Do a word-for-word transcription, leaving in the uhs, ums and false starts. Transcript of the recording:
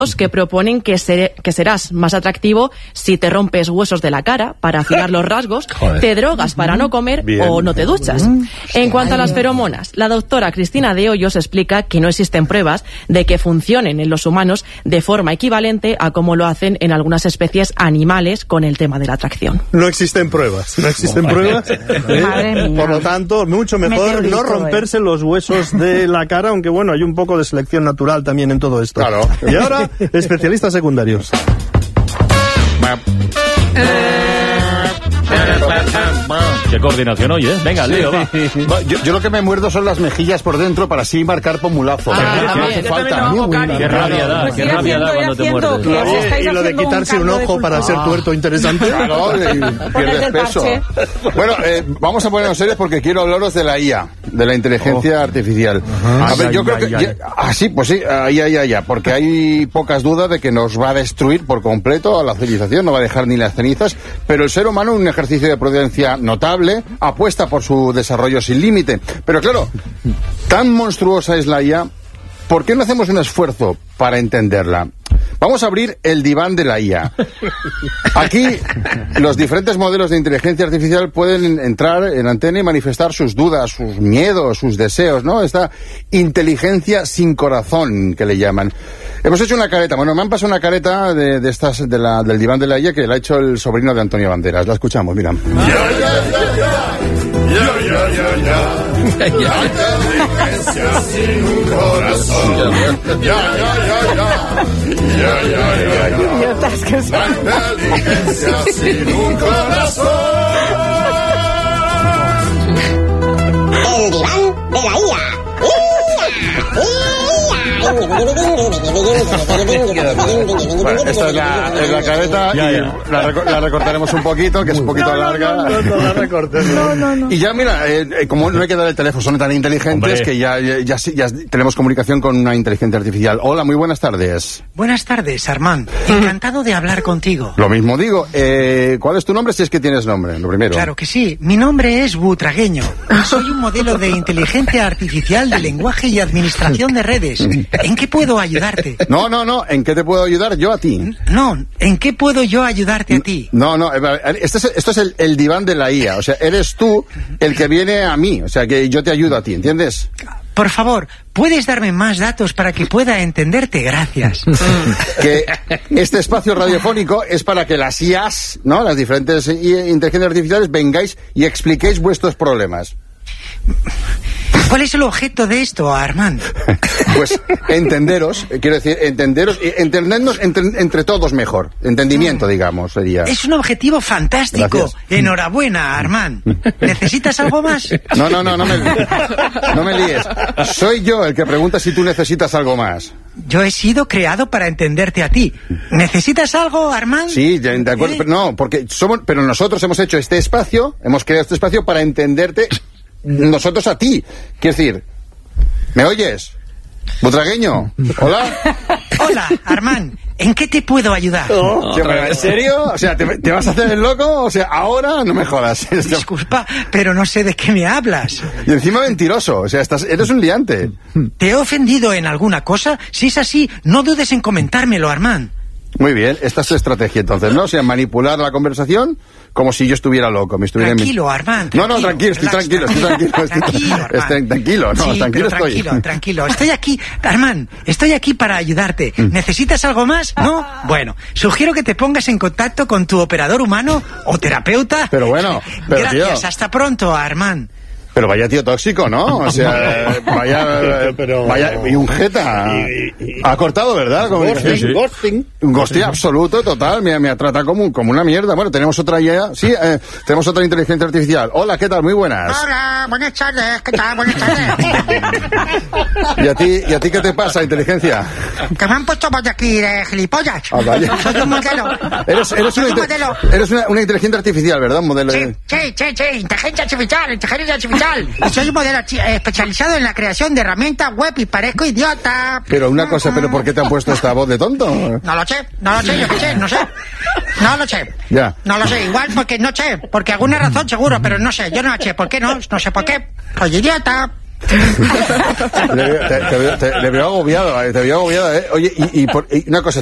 que proponen que, ser, que serás más atractivo si te rompes huesos de la cara para afinar los rasgos, te drogas para no comer Bien. o no te duchas. En cuanto a las feromonas, la doctora Cristina de Hoyos explica que no existen pruebas de que funcionen en los humanos de forma equivalente a como lo hacen en algunas especies animales con el tema de la atracción. No existen pruebas, no existen pruebas. ¿eh? Por lo tanto, mucho mejor no romperse los huesos de la cara, aunque bueno, hay un poco de selección natural también en todo esto. Claro. Y ahora, especialistas secundarios. Qué coordinación hoy, ¿eh? Venga, Leo, va. Yo, yo lo que me muerdo son las mejillas por dentro para así marcar pomulazo. Ah, no hace falta. No, qué rabia da, qué rabia da cuando te muerdes. Y lo de quitarse un ojo para ser tuerto interesante. Claro, y pierdes peso. Bueno, eh, vamos a ponernos serios porque quiero hablaros de la I A, de la inteligencia oh. artificial. Uh-huh. A ver, ay, yo ay, creo ay, que... Ay. Ya, ah, sí, pues sí, ahí, ahí, ahí, porque hay pocas dudas de que nos va a destruir por completo a la civilización, no va a dejar ni las cenizas, pero el ser humano, en un ejercicio de prudencia notable, apuesta por su desarrollo sin límite. Pero claro, tan monstruosa es la I A, ¿por qué no hacemos un esfuerzo para entenderla? Vamos a abrir el diván de la I A. Aquí los diferentes modelos de inteligencia artificial pueden entrar en antena y manifestar sus dudas, sus miedos, sus deseos, ¿no? Esta inteligencia sin corazón que le llaman. Hemos hecho una careta, bueno, me han pasado una careta de, de estas de la, del diván de la I A que la ha hecho el sobrino de Antonio Banderas. La escuchamos, mira. Ya, ya, ya, ya. Ya, ya, ya, ya. La inteligencia sin un corazón. Ya, ya, ya, ya. Ya, ya, ya, ya. La inteligencia sin un corazón. El diván de la I A. Bueno, esta es la, es la careta ya, ya. y la, la recortaremos un poquito, que es un poquito no, larga. No, no, no, no la recortes. No, no, no. Y ya, mira, eh, como no hay que dar el teléfono, son tan inteligentes Hombre. que ya, ya, ya, ya tenemos comunicación con una inteligencia artificial. Hola, muy buenas tardes. Buenas tardes, Armand. Encantado de hablar contigo. Lo mismo digo. Eh, ¿Cuál es tu nombre, si es que tienes nombre? Lo primero. Claro que sí. Mi nombre es Butragueño. Soy un modelo de inteligencia artificial de lenguaje y administración de redes. ¿En qué puedo ayudarte? No, no, no. ¿En qué te puedo ayudar yo a ti? No, ¿en qué puedo yo ayudarte a ti? No, no. Esto es, esto es el, el diván de la I A. O sea, eres tú el que viene a mí. O sea, que yo te ayudo a ti, ¿entiendes? Por favor, ¿puedes darme más datos para que pueda entenderte? Gracias. Que este espacio radiofónico es para que las I As, ¿no? Las diferentes inteligencias artificiales, vengáis y expliquéis vuestros problemas. ¿Cuál es el objeto de esto, Armand? Pues entenderos, quiero decir, entenderos, entendernos entre, entre todos mejor. Entendimiento, digamos, sería. Es un objetivo fantástico. Gracias. Enhorabuena, Armand. ¿Necesitas algo más? No, no, no, no me, no me líes. Soy yo el que pregunta si tú necesitas algo más. Yo he sido creado para entenderte a ti. ¿Necesitas algo, Armand? Sí, de acuerdo, ¿Eh? pero no, porque somos, pero nosotros hemos hecho este espacio, hemos creado este espacio para entenderte nosotros a ti. Quiero decir, ¿me oyes? Butragueño, hola. Hola, Armand, ¿en qué te puedo ayudar? Oh, ¿En serio? O sea, ¿te, ¿te vas a hacer el loco? O sea, ahora no me jodas. Disculpa, pero no sé de qué me hablas. Y encima mentiroso, o sea, estás, eres un liante. ¿Te he ofendido en alguna cosa? Si es así, no dudes en comentármelo, Armand. Muy bien, esta es tu estrategia entonces, ¿no? O sea, manipular la conversación como si yo estuviera loco, me estuviera... Tranquilo, Armand, tranquilo. No, no, tranquilo, estoy relax, tranquilo, estoy tranquilo. Tranquilo, estoy, estoy, tranquilo, no, sí, tranquilo pero estoy. Tranquilo, tranquilo, estoy aquí, Armand, estoy aquí para ayudarte. ¿Necesitas algo más? ¿No? Bueno, sugiero que te pongas en contacto con tu operador humano o terapeuta. Pero bueno, pero Gracias, tío. Hasta pronto, Armand. Pero vaya tío tóxico, ¿no? O sea, vaya, pero, vaya, y un jeta. Ha cortado, ¿verdad? Ghosting, sí, sí. ghosting. Un ghosting absoluto, total. Me, me trata como, como una mierda. Bueno, tenemos otra ya. Sí, eh, tenemos otra inteligencia artificial. Hola, ¿qué tal? Muy buenas. Hola, buenas tardes. ¿Qué tal? Buenas tardes. ¿Y a ti, y a ti qué te pasa, inteligencia? Que me han puesto por aquí de gilipollas. Ah, vaya. Soy un modelo. Eres, eres, Soy una, un modelo. eres una, una inteligencia artificial, ¿verdad? Un modelo. Sí, sí, sí, sí. Inteligencia artificial, inteligencia artificial. Y soy un modelo especializado en la creación de herramientas web y parezco idiota. Pero una cosa, ¿pero por qué te han puesto esta voz de tonto? No lo sé, no lo sé, yo qué sé, no sé. No lo sé. Ya. No lo sé, igual porque no sé, porque alguna razón seguro, pero no sé, yo no sé, ¿por qué no? No sé por qué. Soy idiota. le, te, te, te, le veo agobiado, te veo agobiado, ¿eh? Oye, y, y, por, y una cosa,